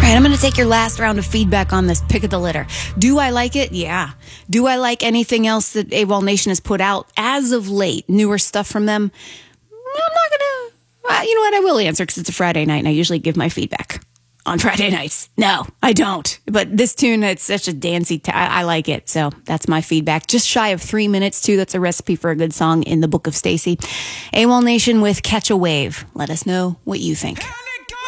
right, I'm going to take your last round of feedback on this pick of the litter. Do I like it? Yeah. Do I like anything else that AWOL Nation has put out as of late? Newer stuff from them? I'm not going to. Well, you know what? I will answer because it's a Friday night and I usually give my feedback on Friday nights. No, I don't. But this tune, it's such a dancey, I like it. So that's my feedback. Just shy of 3 minutes, too. That's a recipe for a good song in the Book of Stacy. AWOL Nation with Catch a Wave. Let us know what you think.